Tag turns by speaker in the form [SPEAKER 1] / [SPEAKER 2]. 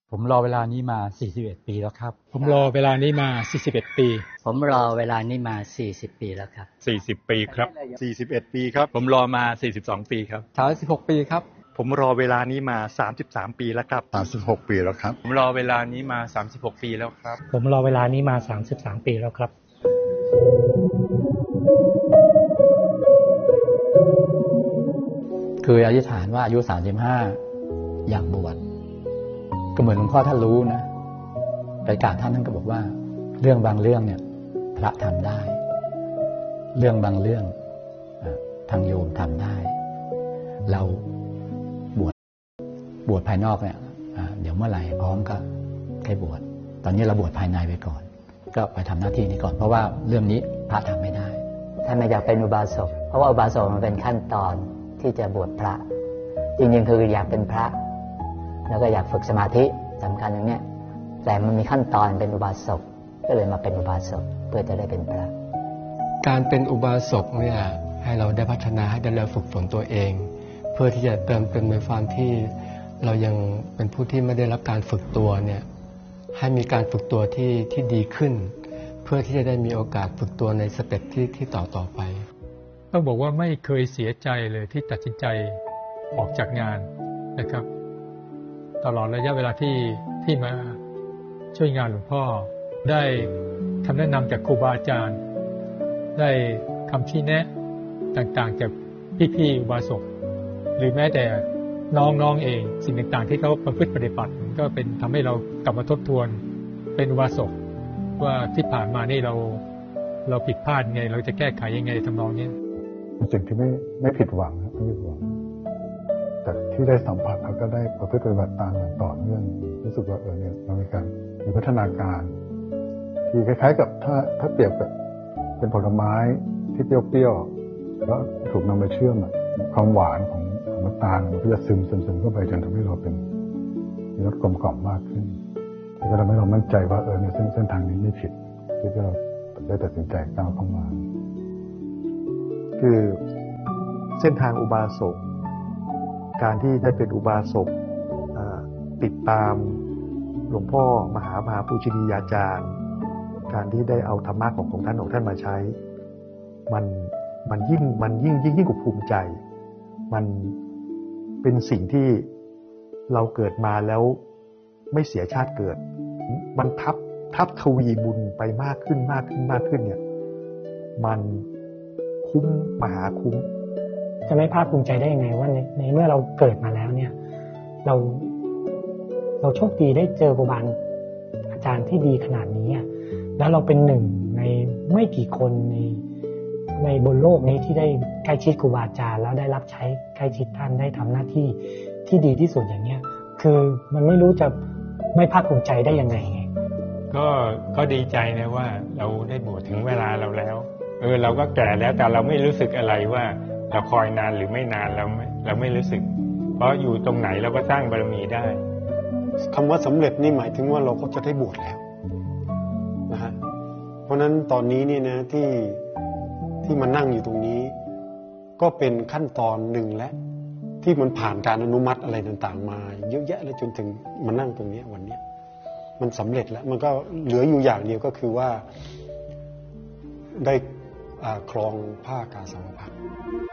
[SPEAKER 1] ผมรอเวลานี้มา41ปีแล้วครับ
[SPEAKER 2] ผมรอเวลานี้มา41ปี
[SPEAKER 3] ผมรอเวลานี้มา40ปีแล้วครับ
[SPEAKER 4] 40ปีครับ
[SPEAKER 5] 41ปีครับ
[SPEAKER 4] ผมรอมา42ปีครับ
[SPEAKER 1] 36ปีครับ
[SPEAKER 5] ผมรอเวลานี้มา33ปีแล้วครับ
[SPEAKER 6] 36ปีแล้วครับ
[SPEAKER 4] ผมรอเวลานี้มา36ปีแล้วครับ
[SPEAKER 7] ผมรอเวลานี้มา33ปีแล้วครับ
[SPEAKER 3] คืออธิษฐานว่าอายุ35อยากบวชก็เหมือนหลวงพ่อท่านรู้นะไปกราบท่านก็บอกว่าเรื่องบางเรื่องเนี่ยพระทำได้เรื่องบางเรื่องทางโยมทำได้เราบวชภายนอกเนี่ยเดี๋ยวเมื่อไหร่พร้อมก็ให้บวชตอนนี้เราบวชภายในไปก่อนก็ไปทำหน้าที่นี้ก่อนเพราะว่าเรื่องนี้พระทำไม่ได้ท่านไม่อยากเป็นอุบาสกเพราะว่าอุบาสกมันเป็นขั้นตอนที่จะบวชพระจริงๆคืออยากเป็นพระแล้วก็อยากฝึกสมาธิสำคัญอย่างนี้แต่มันมีขั้นตอนเป็นอุบาสกก็เลยมาเป็นอุบาสกเพื่อจะได้เป็นพระ
[SPEAKER 8] การเป็นอุบาสกเนี่ยให้เราได้พัฒนาให้ได้เราฝึกฝนตัวเองเพื่อที่จะเติมเต็มในความที่เรายังเป็นผู้ที่ไม่ได้รับการฝึกตัวเนี่ยให้มีการฝึกตัวที่ดีขึ้นเพื่อที่จะได้มีโอกาสฝึกตัวในสเต็ปที่ต่อไป
[SPEAKER 2] ต้องบอกว่าไม่เคยเสียใจเลยที่ตัดสินใจออกจากงานนะครับตลอดระยะเวลาที่มาช่วยงานหลวงพ่อได้คำแนะนำจากครูบาอาจารย์ได้คำชี้แนะต่างๆจากพี่ๆอุบาสกหรือแม้แต่น้องๆเองสิ่งต่างๆที่เขาประพฤติปฏิบัติก็เป็นทำให้เรากลับมาทบทวนเป็นอุบาสกว่าที่ผ่านมานี่เราผิดพลาดไงเราจะแก้ไขยังไงทำนองนี้
[SPEAKER 6] เป็นสิ่งที่ไม่ผิดหวังครับไม่ผิดหวังแต่ที่ได้สัมผัสแล้วก็ได้ประพฤติปฏิบัติตามอย่างต่อเนื่องรู้สึกว่าเนี่ยเรามีพัฒนาการที่คล้ายๆกับถ้าเปรียบกับเป็นผลไม้ที่เปรี้ยวๆแล้วถูกนำมาเชื่อมความหวานของน้ำตาลมันก็จะซึมเข้าไปจนทำให้เราเป็นมีรสกลมกล่อมมากขึ้นแล้วก็ทำให้เรามั่นใจว่าเนี่ยเส้นทางนี้ไม่ผิดที่เราได้ตัดสินใจก้าวเข้ามา
[SPEAKER 5] คือเส้นทางอุบาสกการที่ได้เป็นอุบาสกติดตามหลวงพ่อมหาปูชนียาจารย์การที่ได้เอาธรรมะของท่านมาใช้มันยิ่งกว่าภูมิใจมันเป็นสิ่งที่เราเกิดมาแล้วไม่เสียชาติเกิดมันทับทวีบุญไปมากขึ้นเนี่ยมันคุ้มมหาคุ้ม
[SPEAKER 7] จะไม่ภาคภูมิใจได้ยังไงว่าในเมื่อเราเกิดมาแล้วเนี่ยเราโชคดีได้เจอครูบาอาจารย์ที่ดีขนาดนี้แล้วเราเป็นหนึ่งในไม่กี่คนในบนโลกนี้ที่ได้ใกล้ชิดครูบาอาจารย์แล้วได้รับใช้ใกล้ชิดท่านได้ทำหน้าที่ที่ดีที่สุดอย่างเงี้ยคือมันไม่รู้จะไม่ภาคภูมิใจได้ยังไง
[SPEAKER 2] ก็ดีใจนะว่าเราได้บวชถึงเวลาเราแล้วเราก็แก่แล้วแต่เราไม่รู้สึกอะไรว่าเราคอยนานหรือไม่นานเราไม่รู้สึกเพราะอยู่ตรงไหนเราก็สร้างบารมีได้
[SPEAKER 5] คำว่าสำเร็จนี่หมายถึงว่าเราก็จะได้บวชแล้วนะฮะเพราะนั้นตอนนี้นี่นะที่มานั่งอยู่ตรงนี้ก็เป็นขั้นตอนหนึ่งและที่มันผ่านการอนุมัติอะไรต่างๆมาเยอะแยะเลยจนถึงมานั่งตรงนี้วันนี้มันสำเร็จแล้วมันก็เหลืออยู่อย่างเดียวก็คือว่าได้ครองผ้ากาสาวพัสต์